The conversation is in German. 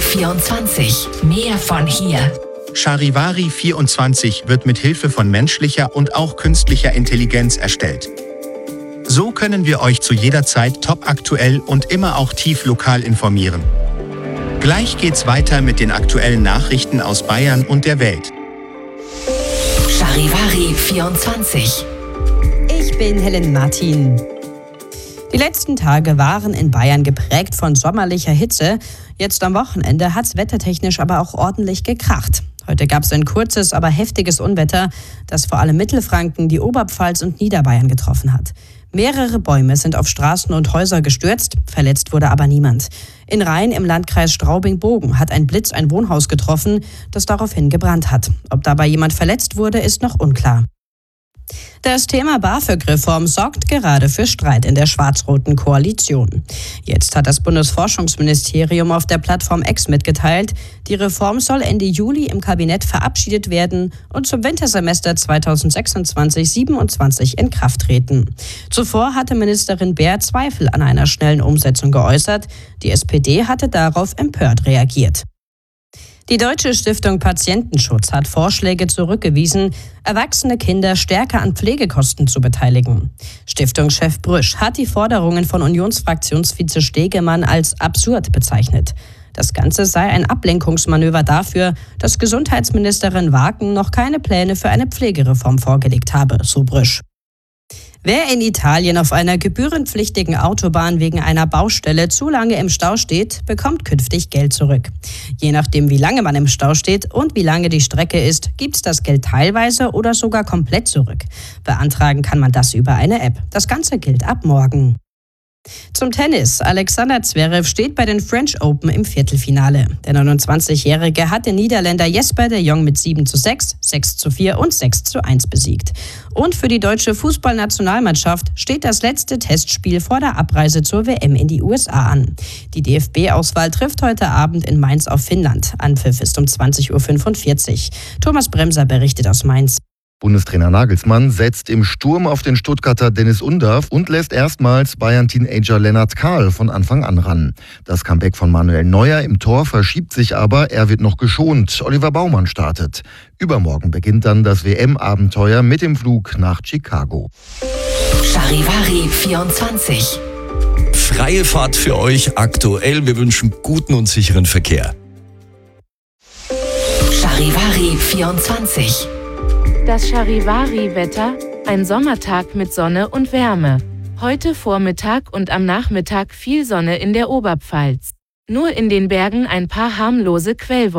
24. Mehr von hier. Charivari 24 wird mit Hilfe von menschlicher und auch künstlicher Intelligenz erstellt. So können wir euch zu jeder Zeit topaktuell und immer auch tief lokal informieren. Gleich geht's weiter mit den aktuellen Nachrichten aus Bayern und der Welt. Charivari 24. Ich bin Helen Martin. Die letzten Tage waren in Bayern geprägt von sommerlicher Hitze. Jetzt am Wochenende hat's wettertechnisch aber auch ordentlich gekracht. Heute gab es ein kurzes, aber heftiges Unwetter, das vor allem Mittelfranken, die Oberpfalz und Niederbayern getroffen hat. Mehrere Bäume sind auf Straßen und Häuser gestürzt, verletzt wurde aber niemand. In Rhein im Landkreis Straubing-Bogen hat ein Blitz ein Wohnhaus getroffen, das daraufhin gebrannt hat. Ob dabei jemand verletzt wurde, ist noch unklar. Das Thema BAföG-Reform sorgt gerade für Streit in der schwarz-roten Koalition. Jetzt hat das Bundesforschungsministerium auf der Plattform X mitgeteilt, die Reform soll Ende Juli im Kabinett verabschiedet werden und zum Wintersemester 2026/27 in Kraft treten. Zuvor hatte Ministerin Baer Zweifel an einer schnellen Umsetzung geäußert. Die SPD hatte darauf empört reagiert. Die Deutsche Stiftung Patientenschutz hat Vorschläge zurückgewiesen, erwachsene Kinder stärker an Pflegekosten zu beteiligen. Stiftungschef Brüsch hat die Forderungen von Unionsfraktionsvize Stegemann als absurd bezeichnet. Das Ganze sei ein Ablenkungsmanöver dafür, dass Gesundheitsministerin Waken noch keine Pläne für eine Pflegereform vorgelegt habe, so Brüsch. Wer in Italien auf einer gebührenpflichtigen Autobahn wegen einer Baustelle zu lange im Stau steht, bekommt künftig Geld zurück. Je nachdem, wie lange man im Stau steht und wie lange die Strecke ist, gibt's das Geld teilweise oder sogar komplett zurück. Beantragen kann man das über eine App. Das Ganze gilt ab morgen. Zum Tennis. Alexander Zverev steht bei den French Open im Viertelfinale. Der 29-Jährige hat den Niederländer Jesper de Jong mit 7:6, 6:4 und 6:1 besiegt. Und für die deutsche Fußballnationalmannschaft steht das letzte Testspiel vor der Abreise zur WM in die USA an. Die DFB-Auswahl trifft heute Abend in Mainz auf Finnland. Anpfiff ist um 20:45 Uhr. Thomas Bremser berichtet aus Mainz. Bundestrainer Nagelsmann setzt im Sturm auf den Stuttgarter Dennis Undav und lässt erstmals Bayern-Teenager Lennart Kahl von Anfang an ran. Das Comeback von Manuel Neuer im Tor verschiebt sich aber, er wird noch geschont. Oliver Baumann startet. Übermorgen beginnt dann das WM-Abenteuer mit dem Flug nach Chicago. Charivari 24. Freie Fahrt für euch aktuell. Wir wünschen guten und sicheren Verkehr. Charivari 24. Das Charivari-Wetter, ein Sommertag mit Sonne und Wärme. Heute Vormittag und am Nachmittag viel Sonne in der Oberpfalz. Nur in den Bergen ein paar harmlose Quellwolken.